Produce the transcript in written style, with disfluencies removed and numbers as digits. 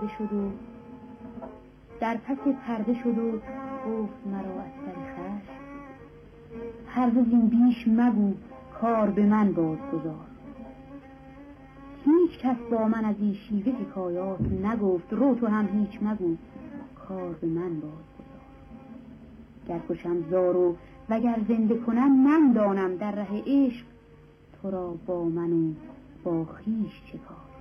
آماده شد و در پس پرده شد و گفت مرا از سر خشم هرگز این بیش مگو، کار به من بازگذار. هیچ کس با من از این شیوه حکایات نگفت، رو تو هم هیچ مگو، کار به من بازگذار. گر کشم زارو وگر زنده کنم، من دانم در ره عشق تو را با من و با خویش چه کار.